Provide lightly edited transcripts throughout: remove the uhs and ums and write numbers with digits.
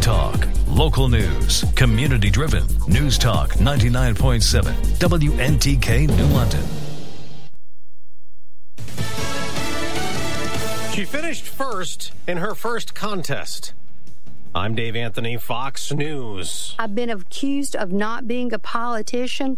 talk, local news, community-driven. News Talk 99.7 WNTK New London. She finished first in her first contest. I'm Dave Anthony, Fox News. I've been accused of not being a politician.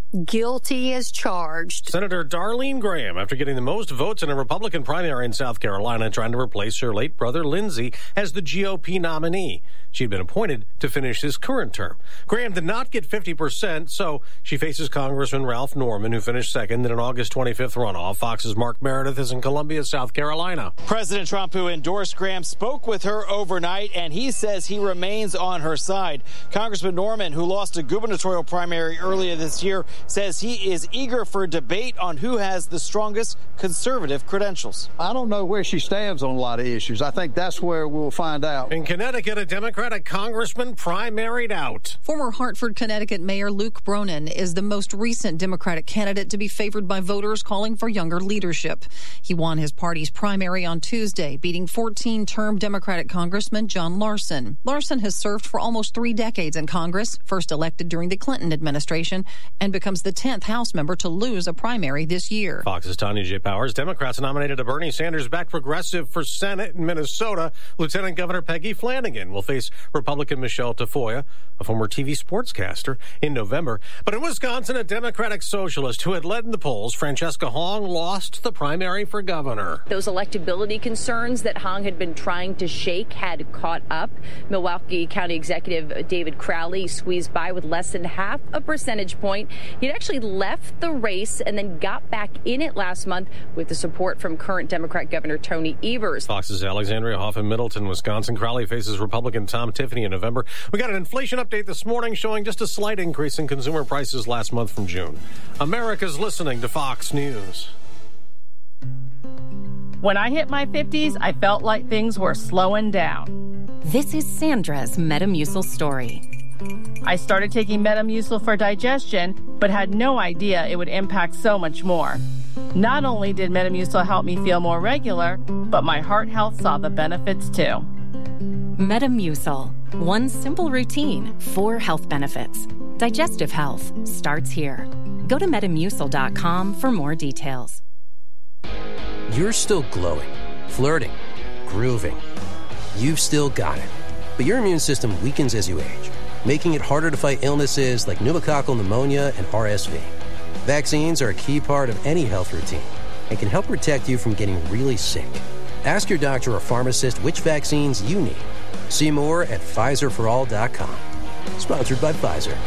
Guilty as charged. Senator Darlene Graham, after getting the most votes in a Republican primary in South Carolina, trying to replace her late brother Lindsey as the GOP nominee. She'd been appointed to finish his current term. Graham did not get 50%, so she faces Congressman Ralph Norman, who finished second in an August 25th runoff. Fox's Mark Meredith is in Columbia, South Carolina. President Trump, who endorsed Graham, spoke with her overnight, and he says he remains on her side. Congressman Norman, who lost a gubernatorial primary earlier this year, says he is eager for a debate on who has the strongest conservative credentials. I don't know where she stands on a lot of issues. I think that's where we'll find out. In Connecticut, a Democratic congressman primaried out. Former Hartford, Connecticut Mayor Luke Bronin is the most recent Democratic candidate to be favored by voters calling for younger leadership. He won his party's primary on Tuesday, beating 14-term Democratic Congressman John Larson. Larson has served for almost 3 decades in Congress, first elected during the Clinton administration, and becomes the 10th House member to lose a primary this year. Fox's Tanya J. Powers. Democrats nominated a Bernie Sanders-backed progressive for Senate in Minnesota. Lieutenant Governor Peggy Flanagan will face Republican Michelle Tafoya, a former TV sportscaster, in November. But in Wisconsin, a Democratic socialist who had led in the polls, Francesca Hong, lost the primary for governor. Those electability concerns that Hong had been trying to shake had caught up. Milwaukee County Executive David Crowley squeezed by with less than half a percentage point. He'd actually left the race and then got back in it last month with the support from current Democrat Governor Tony Evers. Fox's Alexandria Hoff in Middleton, Wisconsin. Crowley faces Republican Tom Tiffany in November. We got an inflation update this morning showing just a slight increase in consumer prices last month from June. America's listening to Fox News. When I hit my 50s, I felt like things were slowing down. This is Sandra's Metamucil story. I started taking Metamucil for digestion, but had no idea it would impact so much more. Not only did Metamucil help me feel more regular, but my heart health saw the benefits too. Metamucil. One simple routine, 4 health benefits. Digestive health starts here. Go to Metamucil.com for more details. You're still glowing, flirting, grooving. You've still got it. But your immune system weakens as you age, making it harder to fight illnesses like pneumococcal pneumonia and RSV. Vaccines are a key part of any health routine and can help protect you from getting really sick. Ask your doctor or pharmacist which vaccines you need. See more at PfizerForAll.com. Sponsored by Pfizer.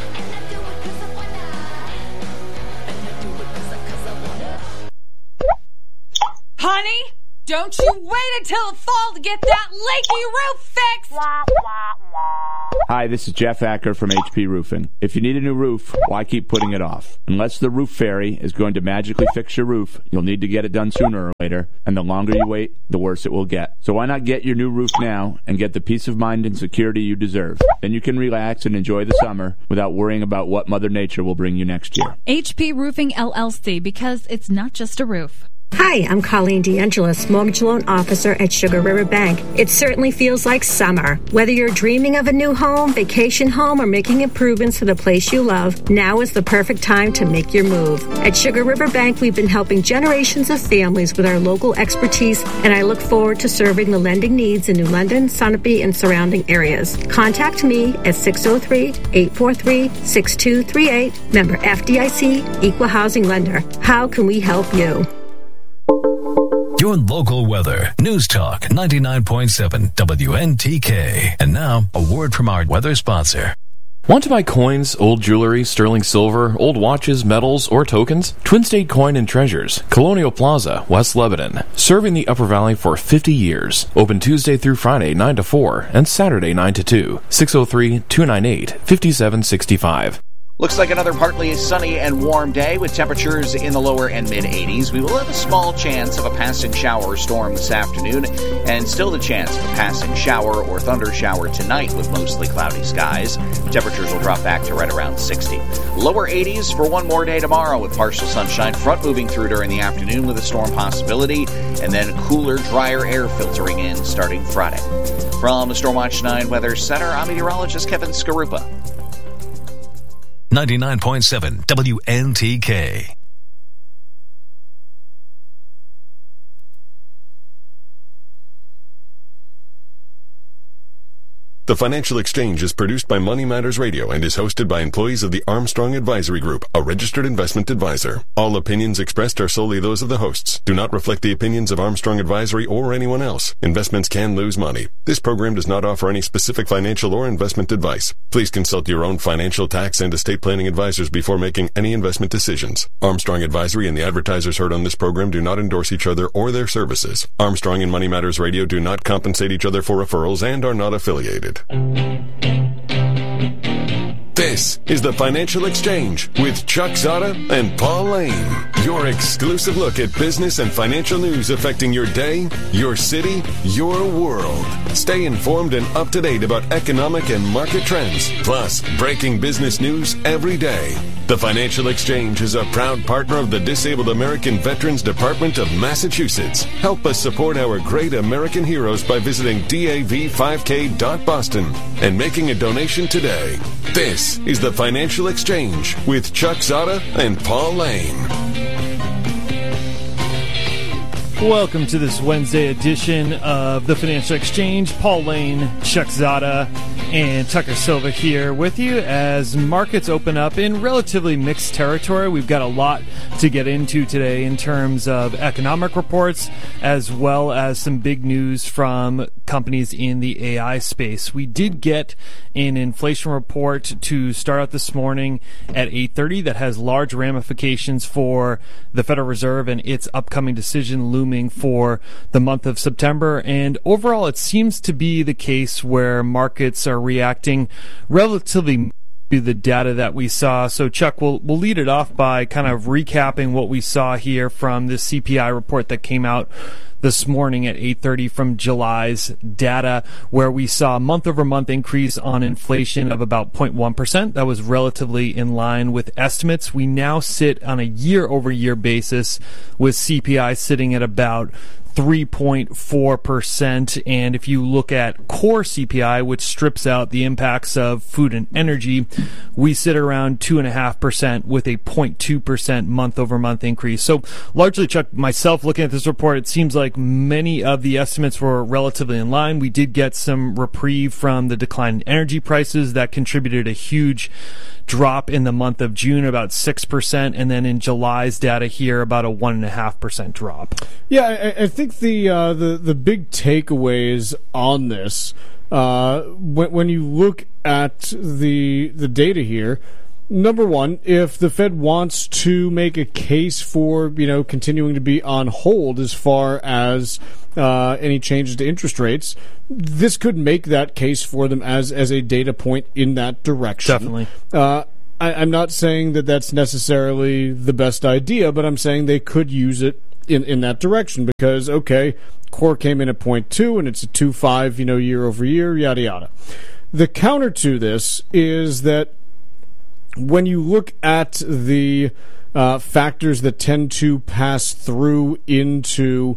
Honey, don't you wait until the fall to get that leaky roof fixed! Hi, this is Jeff Acker from HP Roofing. If you need a new roof, why keep putting it off? Unless the roof fairy is going to magically fix your roof, you'll need to get it done sooner or later, and the longer you wait, the worse it will get. So why not get your new roof now and get the peace of mind and security you deserve? Then you can relax and enjoy the summer without worrying about what Mother Nature will bring you next year. HP Roofing LLC, because it's not just a roof. Hi, I'm Colleen DeAngelis, Mortgage Loan Officer at Sugar River Bank. It certainly feels like summer. Whether you're dreaming of a new home, vacation home, or making improvements to the place you love, now is the perfect time to make your move. At Sugar River Bank, we've been helping generations of families with our local expertise, and I look forward to serving the lending needs in New London, Sunapee, and surrounding areas. Contact me at 603-843-6238, member FDIC, Equal Housing Lender. How can we help you? Your local weather. News Talk 99.7 WNTK. And now, a word from our weather sponsor. Want to buy coins, old jewelry, sterling silver, old watches, medals, or tokens? Twin State Coin and Treasures, Colonial Plaza, West Lebanon. Serving the Upper Valley for 50 years. Open Tuesday through Friday 9 to 4 and Saturday 9 to 2. 603-298-5765. Looks like another partly sunny and warm day with temperatures in the lower and mid-80s. We will have a small chance of a passing shower or storm this afternoon, and still the chance of a passing shower or thunder shower tonight with mostly cloudy skies. Temperatures will drop back to right around 60. Lower 80s for one more day tomorrow with partial sunshine, front moving through during the afternoon with a storm possibility, and then cooler, drier air filtering in starting Friday. From Stormwatch 9 Weather Center, I'm meteorologist Kevin Skarupa. 99.7 WNTK. The Financial Exchange is produced by Money Matters Radio and is hosted by employees of the Armstrong Advisory Group, a registered investment advisor. All opinions expressed are solely those of the hosts, do not reflect the opinions of Armstrong Advisory or anyone else. Investments can lose money. This program does not offer any specific financial or investment advice. Please consult your own financial, tax, and estate planning advisors before making any investment decisions. Armstrong Advisory and the advertisers heard on this program do not endorse each other or their services. Armstrong and Money Matters Radio do not compensate each other for referrals and are not affiliated. This is the Financial Exchange with Chuck Zada and Paul Lane. Your exclusive look at business and financial news affecting your day, your city, your world. Stay informed and up to date about economic and market trends, plus breaking business news every day. The Financial Exchange is a proud partner of the Disabled American Veterans Department of Massachusetts. Help us support our great American heroes by visiting dav5k.boston and making a donation today. This is the Financial Exchange with Chuck Zada and Paul Lane. Welcome to this Wednesday edition of the Financial Exchange. Paul Lane, Chuck Zada, and Tucker Silva here with you as markets open up in relatively mixed territory. We've got a lot to get into today in terms of economic reports as well as some big news from companies in the AI space. We did get an inflation report to start out this morning at 8:30 that has large ramifications for the Federal Reserve and its upcoming decision looming for the month of September. And overall, it seems to be the case where markets are reacting relatively to the data that we saw. So, Chuck, we'll lead it off by kind of recapping what we saw here from this CPI report that came out this morning at 8:30 from July's data, where we saw a month-over-month increase on inflation of about 0.1%. That was relatively in line with estimates. We now sit on a year-over-year basis with CPI sitting at about 3.4%, and if you look at core CPI, which strips out the impacts of food and energy, we sit around 2.5% with a 0.2% month-over-month increase. So largely, Chuck, myself looking at this report, it seems like many of the estimates were relatively in line. We did get some reprieve from the decline in energy prices that contributed a huge drop in the month of June, about 6%, and then in July's data here, about a 1.5% drop. Yeah, I think the big takeaways on this, when you look at the data here, number one, if the Fed wants to make a case for continuing to be on hold as far as any changes to interest rates, this could make that case for them as a data point in that direction. Definitely. I'm not saying that that's necessarily the best idea, but I'm saying they could use it in that direction because, okay, core came in at 0.2 and it's a 2.5, year over year, yada, yada. The counter to this is that when you look at the factors that tend to pass through into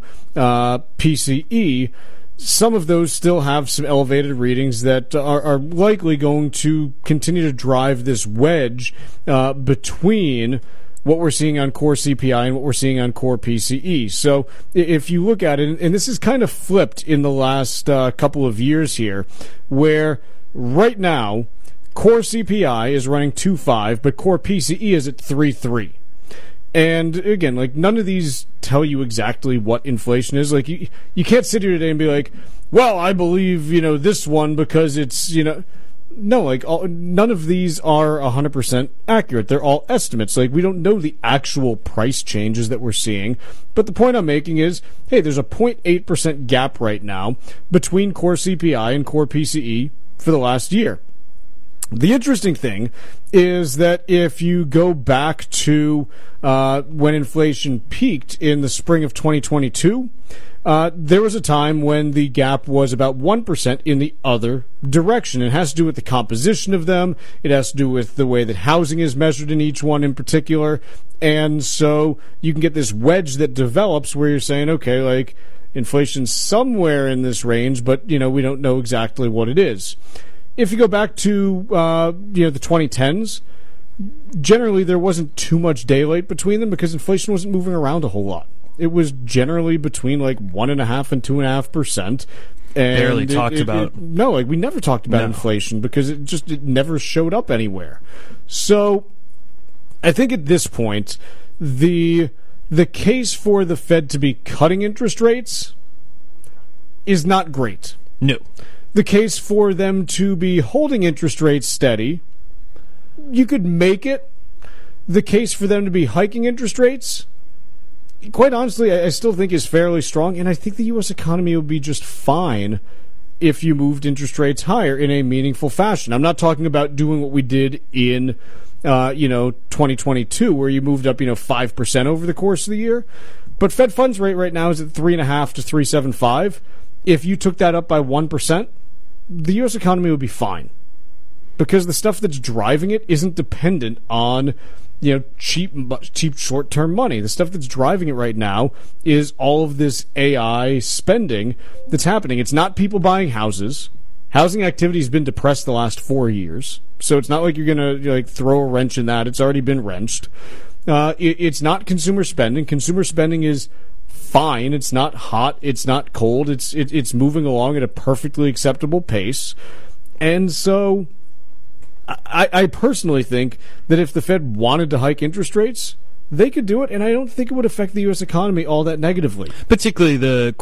PCE, some of those still have some elevated readings that are likely going to continue to drive this wedge between what we're seeing on core CPI and what we're seeing on core PCE. So if you look at it, and this is kind of flipped in the last couple of years here, where right now core CPI is running 2.5, but core PCE is at 3.3. And again, none of these tell you exactly what inflation is. You can't sit here today and be like, well, I believe, this one because it's, no, none of these are 100% accurate. They're all estimates. We don't know the actual price changes that we're seeing. But the point I'm making is, hey, there's a 0.8% gap right now between core CPI and core PCE for the last year. The interesting thing is that if you go back to when inflation peaked in the spring of 2022, there was a time when the gap was about 1% in the other direction. It has to do with the composition of them. It has to do with the way that housing is measured in each one in particular. And so you can get this wedge that develops where you're saying, okay, inflation's somewhere in this range, but, we don't know exactly what it is. If you go back to, the 2010s, generally there wasn't too much daylight between them because inflation wasn't moving around a whole lot. It was generally between 1.5% and 2.5%. Barely talked about. We never talked about inflation because it never showed up anywhere. So I think at this point, the case for the Fed to be cutting interest rates is not great. No. The case for them to be holding interest rates steady, you could make it. The case for them to be hiking interest rates, quite honestly, I still think is fairly strong, and I think the U.S. economy would be just fine if you moved interest rates higher in a meaningful fashion. I'm not talking about doing what we did in 2022, where you moved up 5% over the course of the year. But Fed funds rate right now is at 3.5 to 3.75. If you took that up by 1%, the U.S. economy would be fine, because the stuff that's driving it isn't dependent on cheap short-term money. The stuff that's driving it right now is all of this AI spending that's happening. It's not people buying houses. Housing activity has been depressed the last 4 years, so it's not like you're going to throw a wrench in that. It's already been wrenched. It's not consumer spending. Consumer spending is fine. It's not hot. It's not cold. It's moving along at a perfectly acceptable pace. And so I personally think that if the Fed wanted to hike interest rates, they could do it, and I don't think it would affect the U.S. economy all that negatively. Particularly the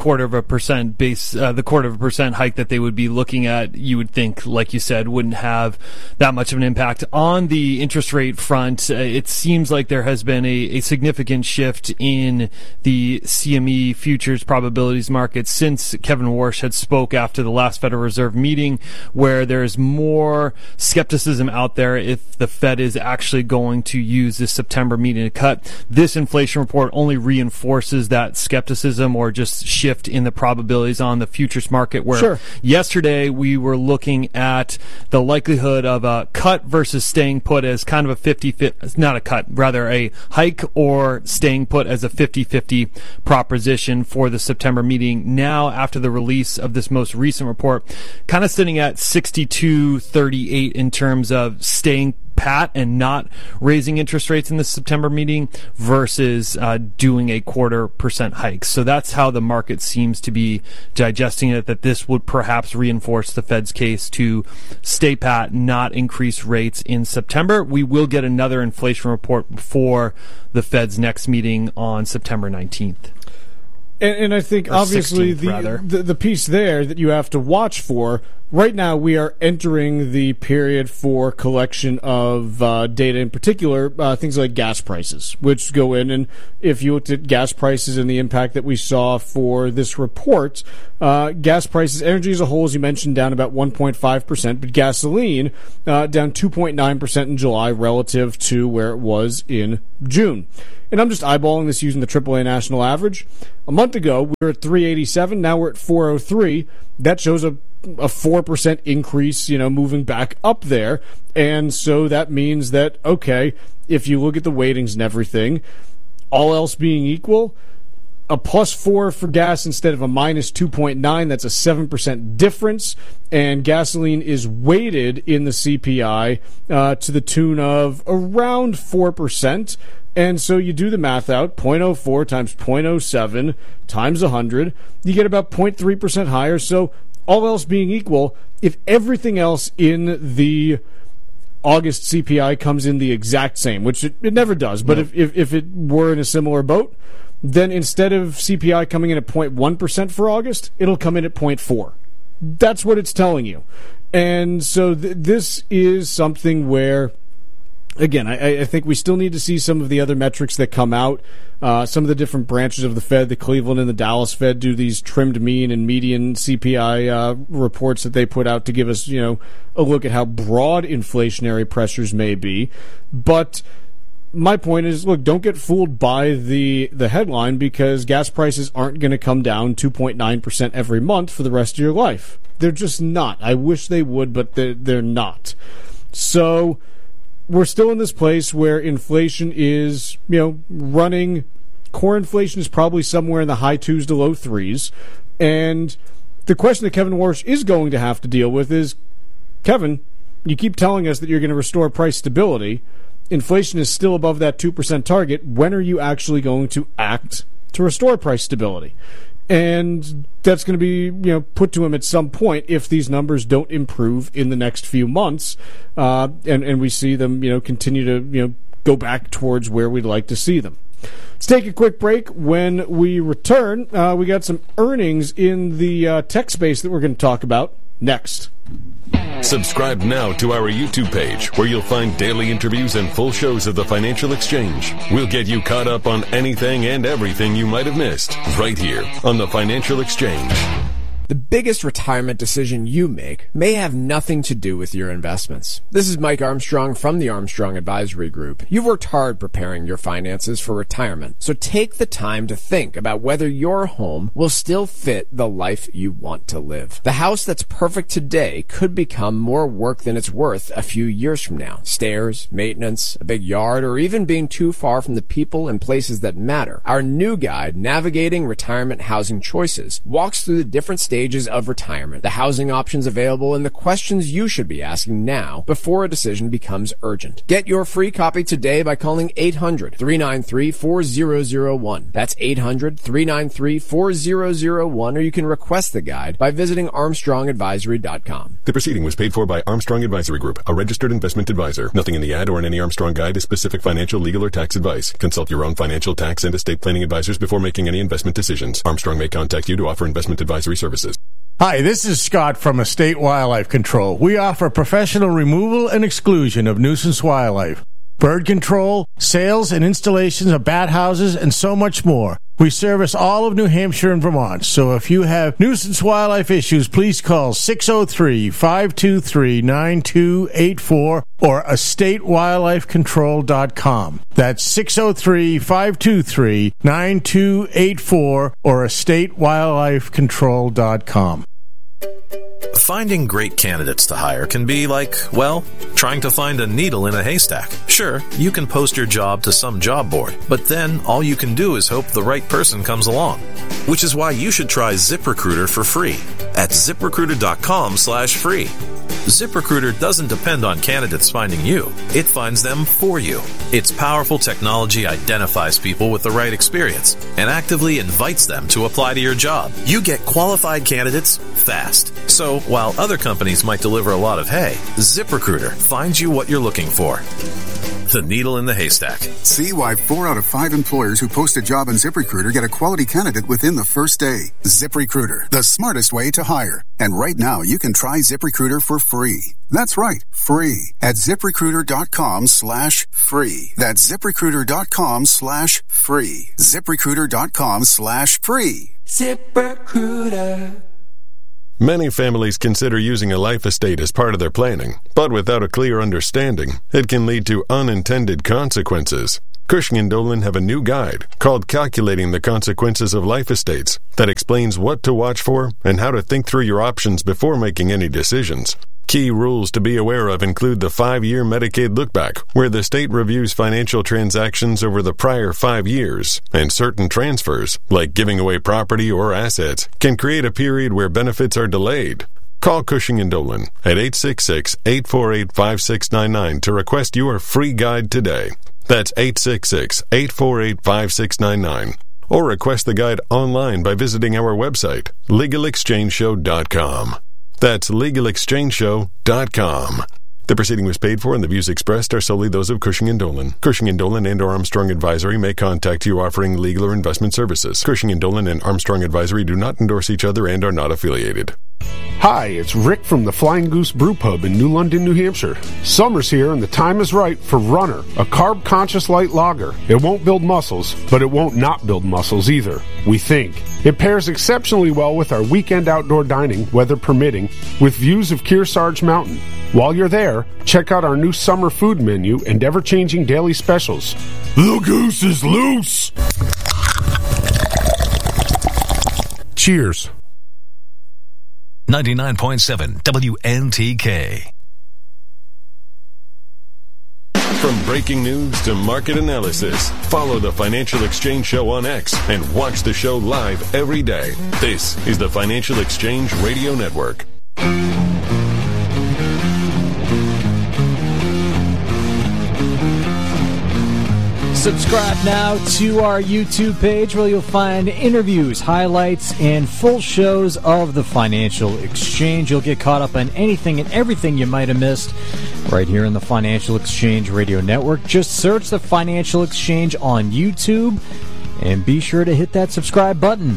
0.25% hike that they would be looking at, you would think, like you said, wouldn't have that much of an impact. On the interest rate front, it seems like there has been a significant shift in the CME futures probabilities market since Kevin Warsh had spoke after the last Federal Reserve meeting, where there's more skepticism out there if the Fed is actually going to use this September meeting to cut. This inflation report only reinforces that skepticism or just shift in the probabilities on the futures market, where yesterday we were looking at the likelihood of a cut versus staying put as kind of a 50-50, not a cut, rather a hike or staying put as a 50-50 proposition for the September meeting. Now, after the release of this most recent report, kind of sitting at 62-38 in terms of staying pat and not raising interest rates in the September meeting versus doing a 0.25% hike. So that's how the market seems to be digesting it, that this would perhaps reinforce the Fed's case to stay pat, not increase rates in September. We will get another inflation report before the Fed's next meeting on September 19th. And I think, obviously, the piece there that you have to watch for, right now we are entering the period for collection of data, in particular, things like gas prices, which go in. And if you looked at gas prices and the impact that we saw for this report, gas prices, energy as a whole, as you mentioned, down about 1.5%, but gasoline down 2.9% in July relative to where it was in June. And I'm just eyeballing this using the AAA national average. A month ago, we were at 387. Now we're at 403. That shows a 4% increase, moving back up there. And so that means that, okay, if you look at the weightings and everything, all else being equal, a +4 for gas instead of a -2.9, that's a 7% difference. And gasoline is weighted in the CPI to the tune of around 4%. And so you do the math out, 0.04 times 0.07 times 100, you get about 0.3% higher. So all else being equal, if everything else in the August CPI comes in the exact same, which it never does, but if it were in a similar boat, then instead of CPI coming in at 0.1% for August, it'll come in at 0.4. That's what it's telling you. And so this is something where, again, I think we still need to see some of the other metrics that come out. Some of the different branches of the Fed, the Cleveland and the Dallas Fed, do these trimmed mean and median CPI reports that they put out to give us, a look at how broad inflationary pressures may be. But my point is, look, don't get fooled by the headline, because gas prices aren't going to come down 2.9% every month for the rest of your life. They're just not. I wish they would, but they're not. So we're still in this place where inflation is, running core inflation is probably somewhere in the high 2s to low 3s. And the question that Kevin Warsh is going to have to deal with is, Kevin, you keep telling us that you're going to restore price stability. Inflation is still above that 2% target. When are you actually going to act to restore price stability? And that's going to be, put to him at some point if these numbers don't improve in the next few months, and we see them, continue to, go back towards where we'd like to see them. Let's take a quick break. When we return, we got some earnings in the tech space that we're going to talk about next. Subscribe now to our YouTube page, where you'll find daily interviews and full shows of the Financial Exchange. We'll get you caught up on anything and everything you might have missed, right here on the Financial Exchange. The biggest retirement decision you make may have nothing to do with your investments. This is Mike Armstrong from the Armstrong Advisory Group. You've worked hard preparing your finances for retirement, so take the time to think about whether your home will still fit the life you want to live. The house that's perfect today could become more work than it's worth a few years from now. Stairs, maintenance, a big yard, or even being too far from the people and places that matter. Our new guide, Navigating Retirement Housing Choices, walks through the different stages of retirement, the housing options available, and the questions you should be asking now before a decision becomes urgent. Get your free copy today by calling 800-393-4001. That's 800-393-4001, or you can request the guide by visiting ArmstrongAdvisory.com. The proceeding was paid for by Armstrong Advisory Group, a registered investment advisor. Nothing in the ad or in any Armstrong guide is specific financial, legal, or tax advice. Consult your own financial, tax, and estate planning advisors before making any investment decisions. Armstrong may contact you to offer investment advisory services. Hi, this is Scott from Estate Wildlife Control. We offer professional removal and exclusion of nuisance wildlife, bird control, sales and installations of bat houses, and so much more. We service all of New Hampshire and Vermont, so if you have nuisance wildlife issues, please call 603-523-9284 or estatewildlifecontrol.com. That's 603-523-9284 or estatewildlifecontrol.com. Finding great candidates to hire can be like, well, trying to find a needle in a haystack. Sure, you can post your job to some job board, but then all you can do is hope the right person comes along. Which is why you should try ZipRecruiter for free at ZipRecruiter.com/free. ZipRecruiter doesn't depend on candidates finding you. It finds them for you. Its powerful technology identifies people with the right experience and actively invites them to apply to your job. You get qualified candidates fast. So while other companies might deliver a lot of hay, ZipRecruiter finds you what you're looking for. The needle in the haystack. See why 4 out of 5 employers who post a job on ZipRecruiter get a quality candidate within the first day. ZipRecruiter, the smartest way to hire. And right now, you can try ZipRecruiter for free. That's right, free at ZipRecruiter.com/free. That's ZipRecruiter.com/free. ZipRecruiter.com/free. ZipRecruiter. Many families consider using a life estate as part of their planning, but without a clear understanding, it can lead to unintended consequences. Cushing & Dolan have a new guide called Calculating the Consequences of Life Estates that explains what to watch for and how to think through your options before making any decisions. Key rules to be aware of include the 5-year Medicaid lookback, where the state reviews financial transactions over the prior 5 years, and certain transfers, like giving away property or assets, can create a period where benefits are delayed. Call Cushing & Dolan at 866-848-5699 to request your free guide today. That's 866-848-5699. Or request the guide online by visiting our website, LegalExchangeShow.com. That's LegalExchangeShow.com. The proceeding was paid for and the views expressed are solely those of Cushing & Dolan. Cushing & Dolan and or Armstrong Advisory may contact you offering legal or investment services. Cushing & Dolan and Armstrong Advisory do not endorse each other and are not affiliated. Hi, it's Rick from the Flying Goose Brew Pub in New London, New Hampshire. Summer's here and the time is right for Runner, a carb-conscious light lager. It won't build muscles, but it won't not build muscles either, we think. It pairs exceptionally well with our weekend outdoor dining, weather permitting, with views of Kearsarge Mountain. While you're there, check out our new summer food menu and ever-changing daily specials. The goose is loose! Cheers. 99.7 WNTK. From breaking news to market analysis, follow the Financial Exchange Show on X and watch the show live every day. This is the Financial Exchange Radio Network. Subscribe now to our YouTube page where you'll find interviews, highlights, and full shows of the Financial Exchange. You'll get caught up on anything and everything you might have missed right here in the Financial Exchange Radio Network. Just search the Financial Exchange on YouTube and be sure to hit that subscribe button.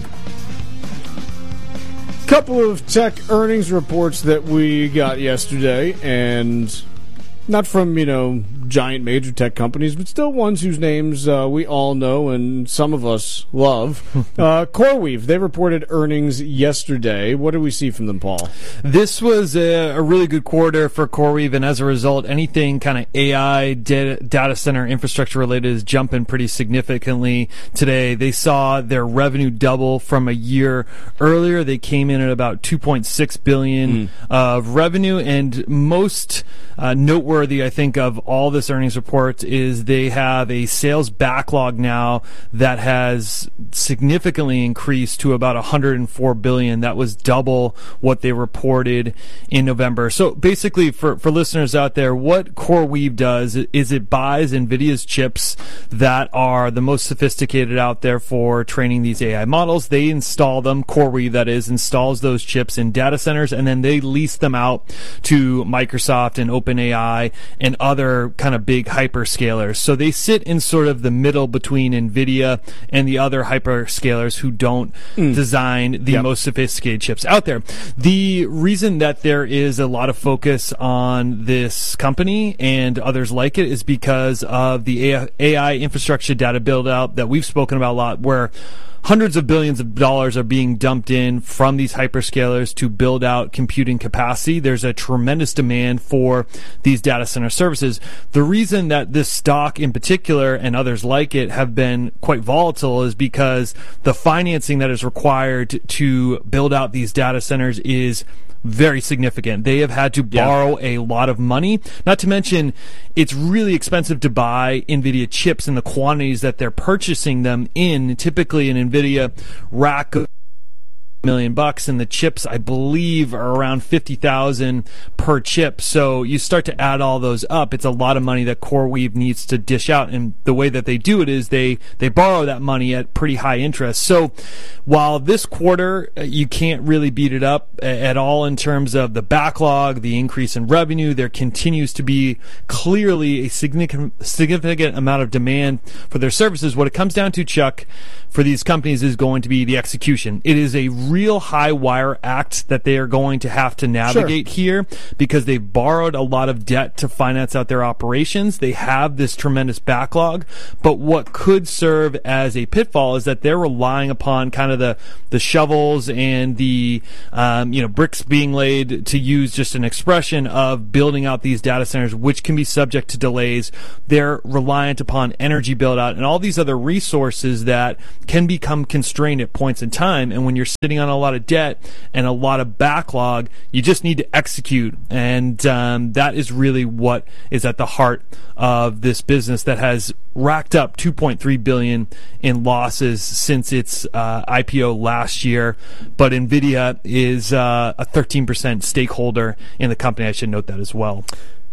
Couple of tech earnings reports that we got yesterday, and not from, giant major tech companies, but still ones whose names we all know and some of us love. CoreWeave, they reported earnings yesterday. What did we see from them, Paul? This was a really good quarter for CoreWeave, and as a result, anything kind of AI data center infrastructure related is jumping pretty significantly today. They saw their revenue double from a year earlier. They came in at about $2.6 billion of revenue, and most noteworthy, I think, of all this earnings report is they have a sales backlog now that has significantly increased to about $104 billion. That was double what they reported in November. So basically, for listeners out there, what CoreWeave does is it buys NVIDIA's chips that are the most sophisticated out there for training these AI models. They install them, CoreWeave that is, installs those chips in data centers, and then they lease them out to Microsoft and OpenAI and other kind of big hyperscalers. So they sit in sort of the middle between NVIDIA and the other hyperscalers who don't design the most sophisticated chips out there. The reason that there is a lot of focus on this company and others like it is because of the AI infrastructure data build out that we've spoken about a lot, where hundreds of billions of dollars are being dumped in from these hyperscalers to build out computing capacity. There's a tremendous demand for these data center services. The reason that this stock in particular and others like it have been quite volatile is because the financing that is required to build out these data centers is very significant. They have had to borrow a lot of money. Not to mention, it's really expensive to buy NVIDIA chips in the quantities that they're purchasing them in. Typically, an NVIDIA rack of $1 million, and the chips, I believe, are around $50,000 per chip. So you start to add all those up. It's a lot of money that CoreWeave needs to dish out, and the way that they do it is they borrow that money at pretty high interest. So while this quarter you can't really beat it up at all in terms of the backlog, the increase in revenue, there continues to be clearly a significant amount of demand for their services. What it comes down to, Chuck, for these companies is going to be the execution. It is a real high wire act that they are going to have to navigate here, because they've borrowed a lot of debt to finance out their operations. They have this tremendous backlog, but what could serve as a pitfall is that they're relying upon kind of the shovels and the bricks being laid, to use just an expression, of building out these data centers, which can be subject to delays. They're reliant upon energy build out and all these other resources that can become constrained at points in time. And when you're sitting on a lot of debt and a lot of backlog, you just need to execute. And that is really what is at the heart of this business that has racked up $2.3 billion in losses since its IPO last year. But NVIDIA is a 13% stakeholder in the company. I should note that as well.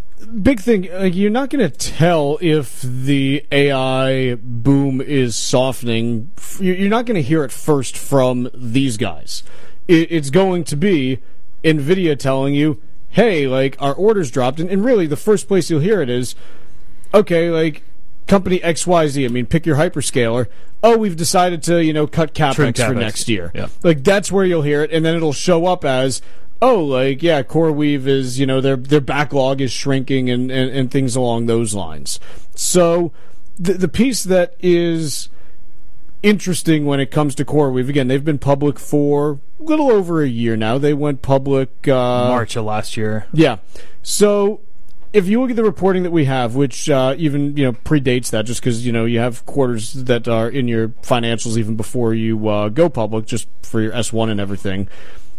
Big thing, you're not going to tell if the AI boom is softening. You're not going to hear it first from these guys. It's going to be NVIDIA telling you, hey, our orders dropped. And really, the first place you'll hear it is, okay, company XYZ, pick your hyperscaler. Oh, we've decided to, cut CapEx for next year. Yeah. That's where you'll hear it. And then it'll show up as, CoreWeave is, their backlog is shrinking and things along those lines. So the piece that is interesting when it comes to CoreWeave, again, they've been public for a little over a year now. They went public March of last year. Yeah. So if you look at the reporting that we have, which even predates that, just because you have quarters that are in your financials even before you go public, just for your S1 and everything.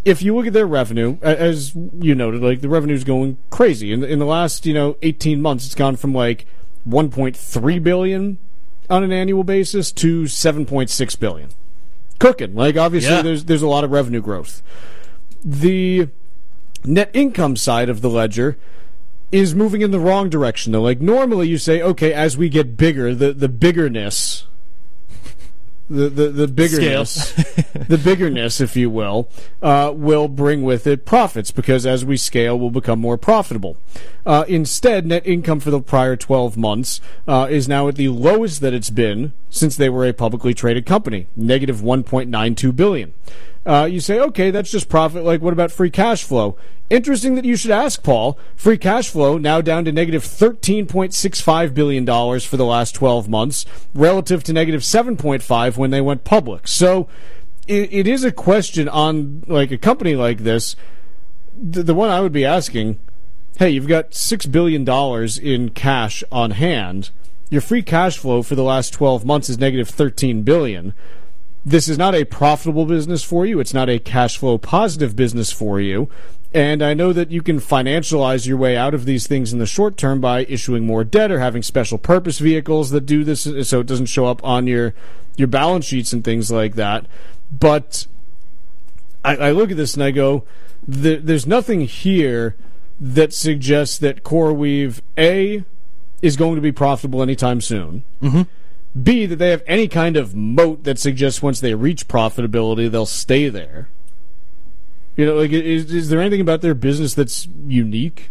if you look at their revenue, as you noted, like the revenue's going crazy. In the last 18 months, it's gone from like $1.3 billion on an annual basis to $7.6 billion. Cooking. Like obviously, there's a lot of revenue growth. The net income side of the ledger is moving in the wrong direction, though. Like normally, you say, okay, as we get bigger, the biggerness. The biggerness, the biggerness, if you will bring with it profits, because as we scale, we'll become more profitable. Instead, net income for the prior 12 months is now at the lowest that it's been since they were a publicly traded company, negative $1.92 billion. You say, okay, that's just profit. Like, what about free cash flow? Interesting that you should ask, Paul. Free cash flow now down to negative $13.65 billion for the last 12 months, relative to negative $7.5 when they went public. So it is a question on like a company like this. The one I would be asking, hey, you've got $6 billion in cash on hand. Your free cash flow for the last 12 months is negative $13 billion. This is not a profitable business for you. It's not a cash flow positive business for you. And I know that you can financialize your way out of these things in the short term by issuing more debt or having special purpose vehicles that do this so it doesn't show up on your balance sheets and things like that. But I look at this and I go, there's nothing here that suggests that CoreWeave, A, is going to be profitable anytime soon. Mm-hmm. B, that they have any kind of moat that suggests once they reach profitability, they'll stay there. Like, is there anything about their business that's unique?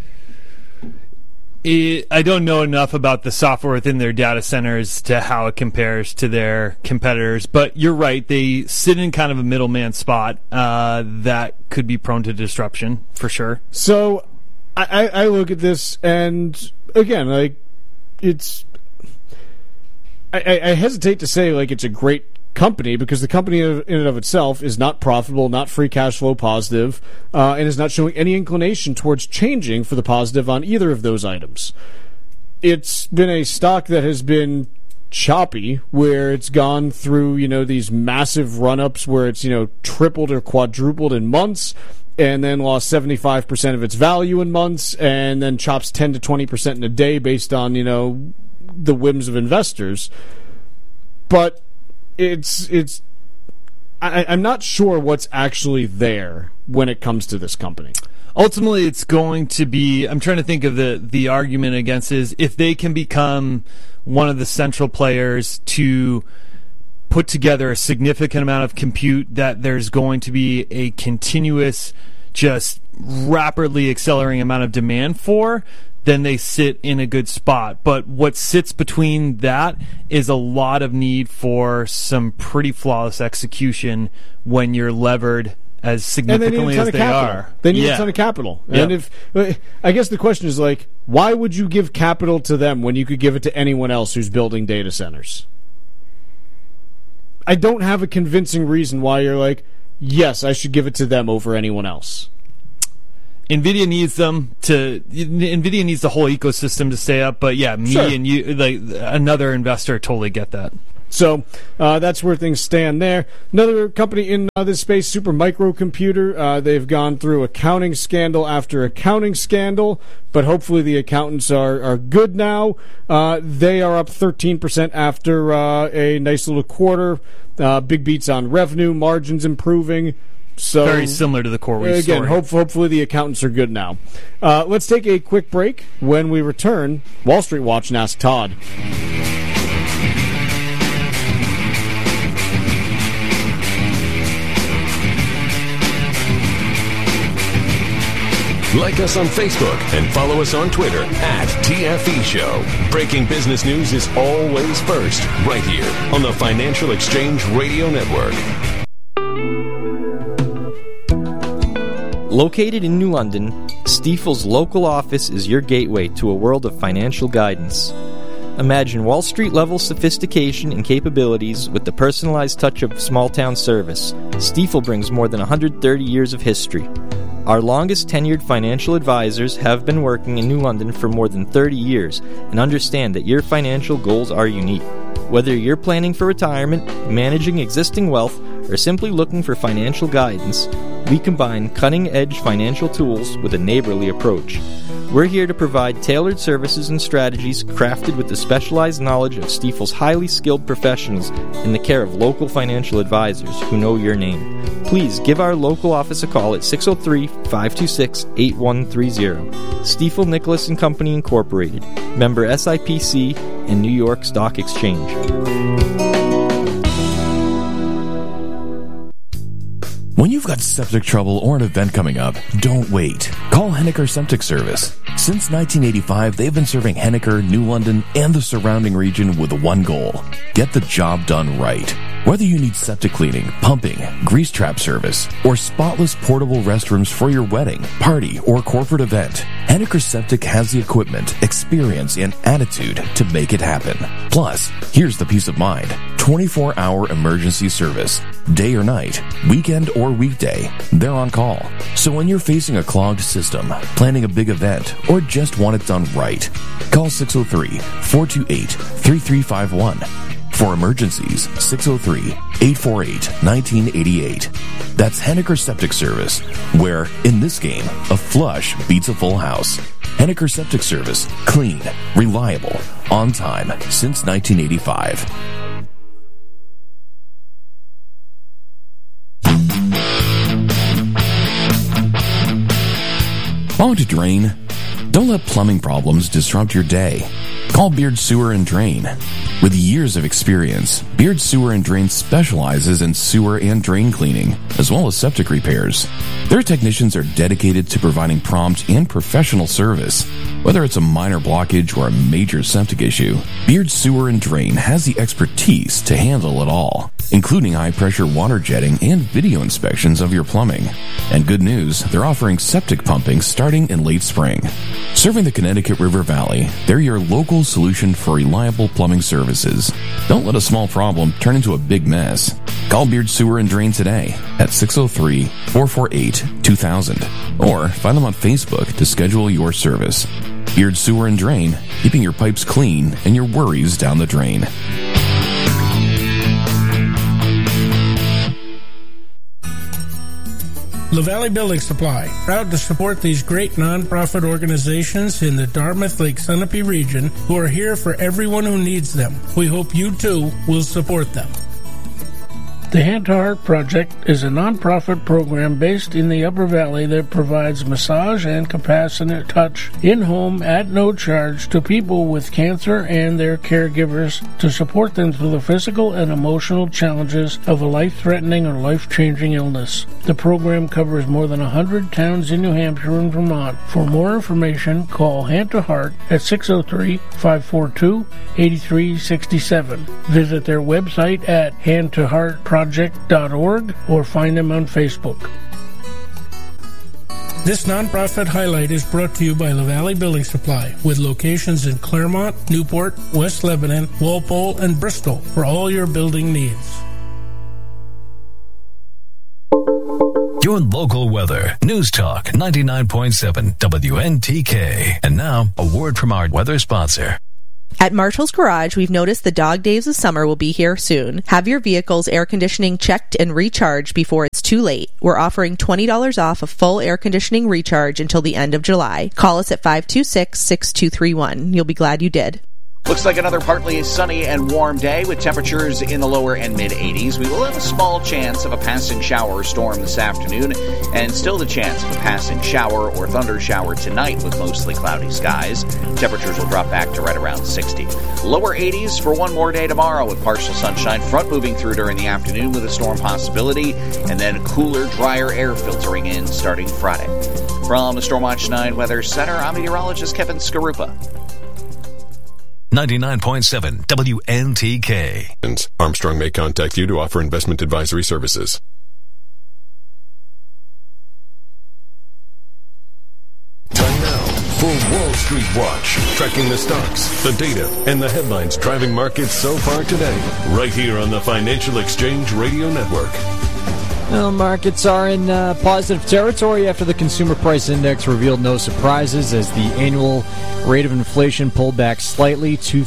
I don't know enough about the software within their data centers to how it compares to their competitors, but you're right. They sit in kind of a middleman spot that could be prone to disruption, for sure. So I look at this, and again, like, it's... I hesitate to say like it's a great company, because the company in and of itself is not profitable, not free cash flow positive, and is not showing any inclination towards changing for the positive on either of those items. It's been a stock that has been choppy, where it's gone through these massive run-ups where it's tripled or quadrupled in months, and then lost 75% of its value in months, and then chops 10 to 20% in a day based on the whims of investors. But I'm not sure what's actually there when it comes to this company. Ultimately, it's going to be, I'm trying to think of the argument against is if they can become one of the central players to put together a significant amount of compute that there's going to be a continuous, just rapidly accelerating amount of demand for, then they sit in a good spot. But what sits between that is a lot of need for some pretty flawless execution when you're levered as significantly as they are. They need a ton of capital. And if I guess the question is like, why would you give capital to them when you could give it to anyone else who's building data centers? I don't have a convincing reason why you're like, yes, I should give it to them over anyone else. NVIDIA needs them to. NVIDIA needs the whole ecosystem to stay up, but yeah, me and you, like another investor, totally get that. So that's where things stand there. Another company in this space, Super Microcomputer, they've gone through accounting scandal after accounting scandal, but hopefully the accountants are good now. They are up 13% after a nice little quarter. Big beats on revenue, margins improving. So very similar to the CoreWeave story. Again, hopefully the accountants are good now. Let's take a quick break. When we return, Wall Street Watch and Ask Todd. Like us on Facebook and follow us on Twitter @TFE Show. Breaking business news is always first, right here on the Financial Exchange Radio Network. Located in New London, Stifel's local office is your gateway to a world of financial guidance. Imagine Wall Street-level sophistication and capabilities with the personalized touch of small-town service. Stifel brings more than 130 years of history. Our longest tenured financial advisors have been working in New London for more than 30 years and understand that your financial goals are unique. Whether you're planning for retirement, managing existing wealth, or simply looking for financial guidance, We combine cutting-edge financial tools with a neighborly approach. We're here to provide tailored services and strategies crafted with the specialized knowledge of Stifel's highly skilled professionals in the care of local financial advisors who know your name. Please give our local office a call at 603-526-8130. Stifel Nicholas & Company Incorporated, member SIPC and New York Stock Exchange. When you've got septic trouble or an event coming up, don't wait. Call Henniker Septic Service. Since 1985, they've been serving Henniker, New London, and the surrounding region with one goal: get the job done right. Whether you need septic cleaning, pumping, grease trap service, or spotless portable restrooms for your wedding, party, or corporate event, Henniker Septic has the equipment, experience, and attitude to make it happen. Plus, here's the peace of mind: 24-hour emergency service. Day or night, weekend or weekday, they're on call. So when you're facing a clogged system, planning a big event, or just want it done right, call 603-428-3351. For emergencies, 603-848-1988. That's Henniker Septic Service, where, in this game, a flush beats a full house. Henniker Septic Service. Clean, reliable, on time, since 1985. Want to drain? Don't let plumbing problems disrupt your day. Call Beard Sewer and Drain. With years of experience, Beard Sewer and Drain specializes in sewer and drain cleaning, as well as septic repairs. Their technicians are dedicated to providing prompt and professional service. Whether it's a minor blockage or a major septic issue, Beard Sewer and Drain has the expertise to handle it all, including high-pressure water jetting and video inspections of your plumbing. And good news, they're offering septic pumping starting in late spring. Serving the Connecticut River Valley, they're your local solution for reliable plumbing services. Don't let a small problem turn into a big mess. Call Beard Sewer and Drain today at 603-448-2000 or find them on Facebook to schedule your service. Beard Sewer and Drain, keeping your pipes clean and your worries down the drain. LaValle Building Supply, proud to support these great nonprofit organizations in the Dartmouth Lake Sunapee region who are here for everyone who needs them. We hope you too will support them. The Hand to Heart Project is a nonprofit program based in the Upper Valley that provides massage and compassionate touch in-home at no charge to people with cancer and their caregivers to support them through the physical and emotional challenges of a life-threatening or life-changing illness. The program covers more than 100 towns in New Hampshire and Vermont. For more information, call Hand to Heart at 603-542-8367. Visit their website at handtoheartproject.org or find them on Facebook. This nonprofit highlight is brought to you by LaValle Building Supply, with locations in Claremont, Newport, West Lebanon, Walpole, and Bristol for all your building needs. Your local weather. News Talk 99.7 WNTK. And now, a word from our weather sponsor. At Marshall's Garage, we've noticed the dog days of summer will be here soon. Have your vehicle's air conditioning checked and recharged before it's too late. We're offering $20 off a full air conditioning recharge until the end of July. Call us at 526-6231. You'll be glad you did. Looks like another partly sunny and warm day with temperatures in the lower and mid-80s. We will have a small chance of a passing shower or storm this afternoon, and still the chance of a passing shower or thunder shower tonight with mostly cloudy skies. Temperatures will drop back to right around 60. Lower 80s for one more day tomorrow with partial sunshine, front moving through during the afternoon with a storm possibility, and then cooler, drier air filtering in starting Friday. From the Stormwatch 9 Weather Center, I'm meteorologist Kevin Skarupa. 99.7 WNTK. Armstrong may contact you to offer investment advisory services. Time now for Wall Street Watch, tracking the stocks, the data, and the headlines driving markets so far today, right here on the Financial Exchange Radio Network. Well, markets are in positive territory after the Consumer Price Index revealed no surprises as the annual rate of inflation pulled back slightly to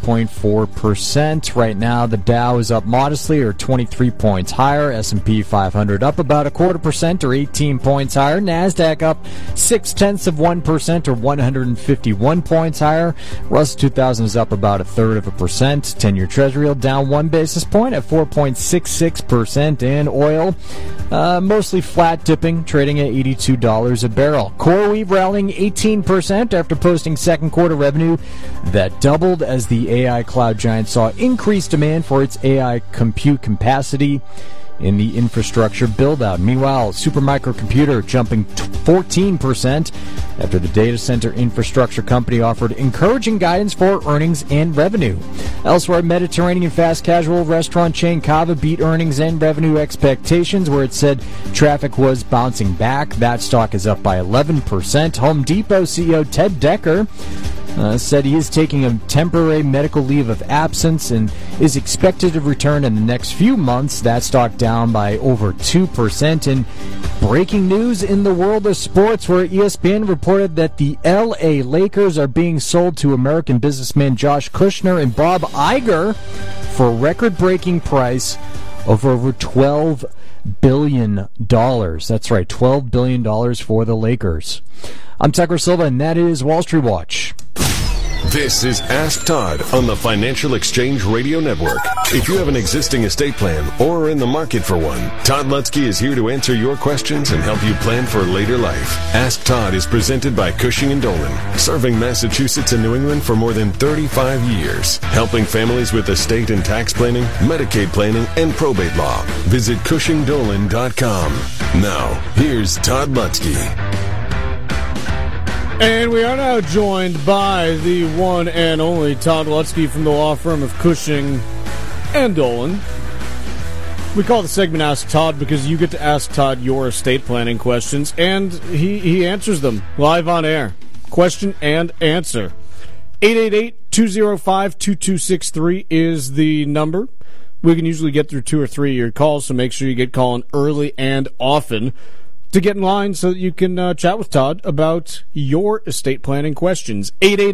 3.4%. Right now, the Dow is up modestly, or 23 points higher. S&P 500 up about 0.25%, or 18 points higher. NASDAQ up 0.6%, or 151 points higher. Russell 2000 is up about 1/3%. 10-year Treasury yield down 1 basis point at 4.66%. And oil mostly flat, dipping, trading at $82 a barrel. CoreWeave rallying 18% after posting second quarter revenue that doubled as the AI cloud giant saw increased demand for its AI compute capacity in the infrastructure build-out. Meanwhile, Supermicro Computer jumping 14% after the data center infrastructure company offered encouraging guidance for earnings and revenue. Elsewhere, Mediterranean fast casual restaurant chain Cava beat earnings and revenue expectations, where it said traffic was bouncing back. That stock is up by 11%. Home Depot CEO Ted Decker said he is taking a temporary medical leave of absence and is expected to return in the next few months. That stock down by over 2%. And breaking news in the world of sports, where ESPN reported that the LA Lakers are being sold to American businessman Josh Kushner and Bob Iger for a record-breaking price of over $12 billion. That's right, $12 billion for the Lakers. I'm Tucker Silva, and that is Wall Street Watch. This is Ask Todd on the Financial Exchange Radio Network. If you have an existing estate plan or are in the market for one, Todd Lutzke is here to answer your questions and help you plan for later life. Ask Todd is presented by Cushing & Dolan, serving Massachusetts and New England for more than 35 years, helping families with estate and tax planning, Medicaid planning, and probate law. Visit CushingDolan.com. Now, here's Todd Lutzke. And we are now joined by the one and only Todd Lutzke from the law firm of Cushing and Dolan. We call the segment Ask Todd because you get to ask Todd your estate planning questions, and he answers them live on air. Question and answer. 888-205-2263 is the number. We can usually get through 2 or 3 of your calls, so make sure you get calling early and often to get in line so that you can chat with Todd about your estate planning questions.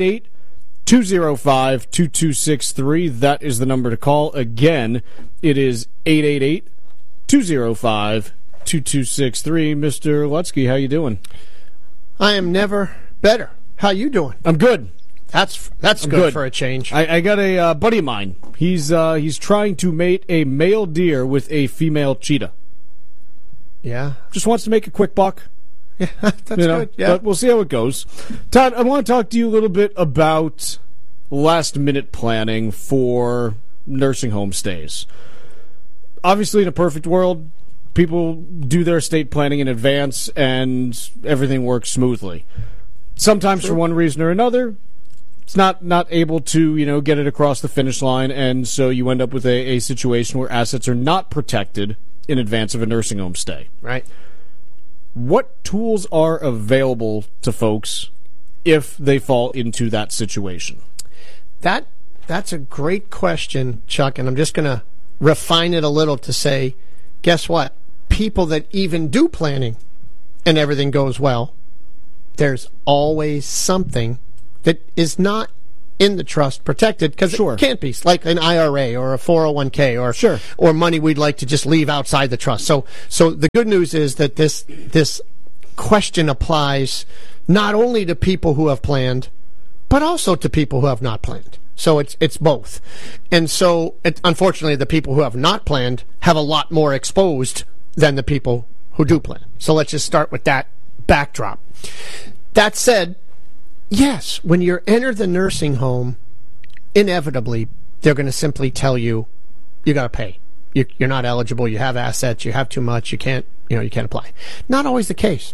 888-205-2263. That is the number to call. Again, it is 888-205-2263. Mr. Lutzke, how you doing? I am never better. How you doing? I'm good. That's good for a change. I got a buddy of mine. He's trying to mate a male deer with a female cheetah. Yeah. Just wants to make a quick buck. Yeah, that's good. Yeah. But we'll see how it goes. Todd, I want to talk to you a little bit about last-minute planning for nursing home stays. Obviously, in a perfect world, people do their estate planning in advance and everything works smoothly. Sometimes, for one reason or another, it's not able to, get it across the finish line, and so you end up with a situation where assets are not protected in advance of a nursing home stay. Right. What tools are available to folks if they fall into that situation? That's a great question, Chuck, and I'm just going to refine it a little to say, guess what? People that even do planning and everything goes well, there's always something that is not in the trust protected, because it can't be, like an IRA or a 401k or money we'd like to just leave outside the trust. So the good news is that this question applies not only to people who have planned, but also to people who have not planned. So it's both. And so, unfortunately, the people who have not planned have a lot more exposed than the people who do plan. So let's just start with that backdrop. That said, yes, when you enter the nursing home, inevitably, they're going to simply tell you, you got to pay. You're not eligible. You have assets. You have too much. You can't apply. Not always the case.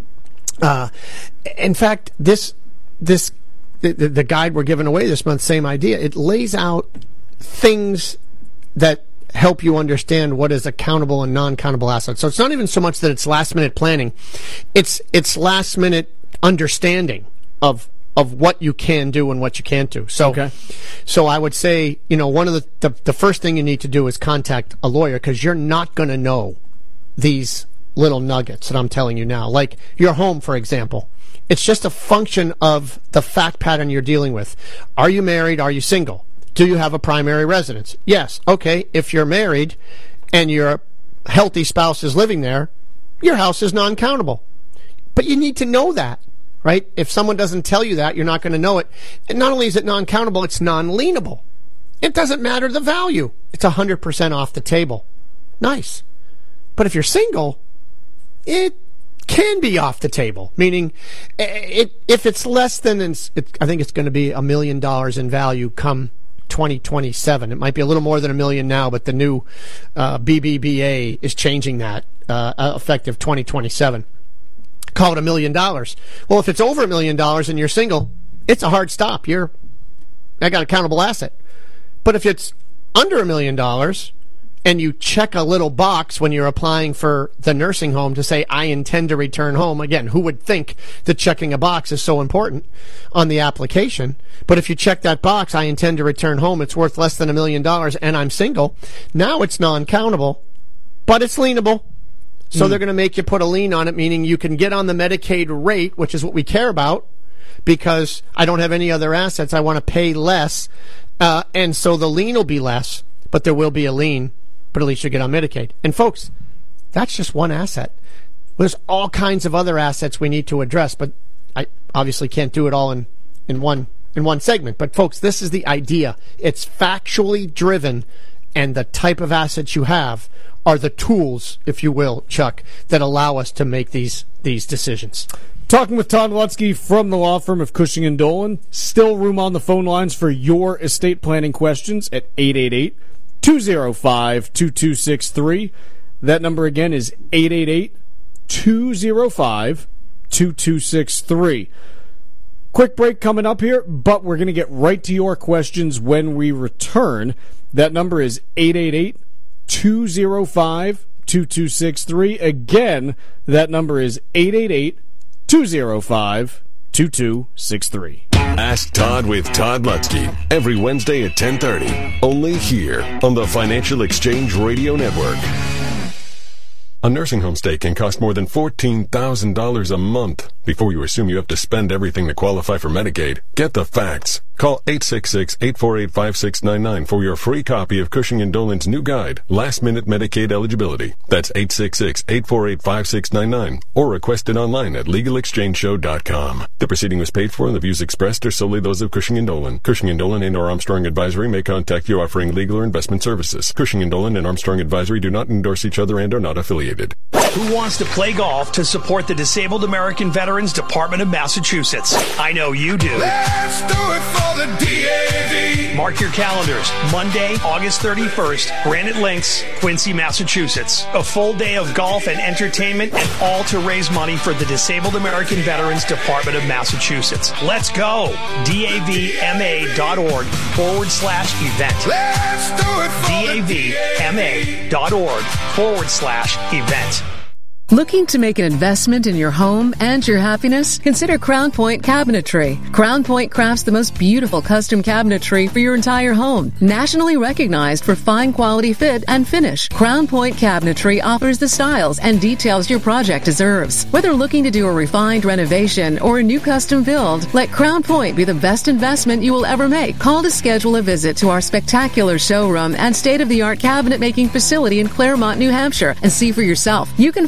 In fact, the guide we're giving away this month, same idea. It lays out things that help you understand what is accountable and non-countable assets. So it's not even so much that it's last-minute planning. It's last-minute understanding of what you can do and what you can't do. So, so I would say, one of the first thing you need to do is contact a lawyer, because you're not going to know these little nuggets that I'm telling you now. Like your home, for example. It's just a function of the fact pattern you're dealing with. Are you married? Are you single? Do you have a primary residence? Yes. Okay, if you're married and your healthy spouse is living there, your house is non-countable. But you need to know that, right? If someone doesn't tell you that, you're not going to know it. And not only is it non-countable, it's non-lienable. It doesn't matter the value. It's 100% off the table. Nice. But if you're single, it can be off the table, meaning if it's less than, I think it's going to be $1 million in value come 2027. It might be a little more than $1 million now, but the new BBBA is changing that effective 2027. Call it $1 million. Well, if it's over $1 million and you're single, it's a hard stop. I got a countable asset. But if it's under $1 million and you check a little box when you're applying for the nursing home to say, I intend to return home. Again, who would think that checking a box is so important on the application? But if you check that box, I intend to return home, it's worth less than $1 million and I'm single, now it's non-countable, but it's lienable. So they're going to make you put a lien on it, meaning you can get on the Medicaid rate, which is what we care about, because I don't have any other assets. I want to pay less. And so the lien will be less, but there will be a lien. But at least you get on Medicaid. And folks, that's just one asset. There's all kinds of other assets we need to address, but I obviously can't do it all in one segment. But folks, this is the idea. It's factually driven, and the type of assets you have are the tools, if you will, Chuck, that allow us to make these decisions. Talking with Todd Lutzke from the law firm of Cushing & Dolan. Still room on the phone lines for your estate planning questions at 888-205-2263. That number again is 888-205-2263. Quick break coming up here, but we're going to get right to your questions when we return. That number is 888-205-2263. Again, that number is 888-205-2263. Ask Todd with Todd Lutzke every Wednesday at 10:30, only here on the Financial Exchange Radio Network. A nursing home stay can cost more than $14,000 a month. Before you assume you have to spend everything to qualify for Medicaid, get the facts. Call 866-848-5699 for your free copy of Cushing & Dolan's new guide, Last Minute Medicaid Eligibility. That's 866-848-5699, or request it online at LegalExchangeShow.com. The proceeding was paid for, and the views expressed are solely those of Cushing & Dolan. Cushing & Dolan and or Armstrong Advisory may contact you offering legal or investment services. Cushing & Dolan and Armstrong Advisory do not endorse each other and are not affiliated. Who wants to play golf to support the Disabled American Veterans Department of Massachusetts? I know you do. Let's do it for the DAV. Mark your calendars. Monday, August 31st, Granite Links, Quincy, Massachusetts. A full day of golf and entertainment, and all to raise money for the Disabled American Veterans Department of Massachusetts. Let's go. DAVMA.org/event. Let's do it for DAVMA.org/event. Looking to make an investment in your home and your happiness? Consider Crown Point Cabinetry. Crown Point crafts the most beautiful custom cabinetry for your entire home. Nationally recognized for fine quality fit and finish, Crown Point Cabinetry offers the styles and details your project deserves. Whether looking to do a refined renovation or a new custom build, let Crown Point be the best investment you will ever make. Call to schedule a visit to our spectacular showroom and state-of-the-art cabinet making facility in Claremont, New Hampshire, and see for yourself. You can